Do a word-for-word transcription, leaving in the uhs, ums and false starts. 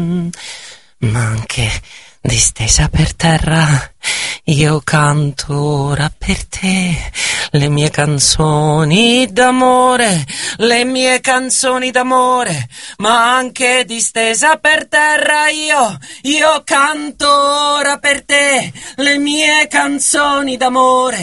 ma anche distesa per terra. Io canto ora per te le mie canzoni d'amore, le mie canzoni d'amore, ma anche distesa per terra. Io, io canto ora per te le mie canzoni d'amore.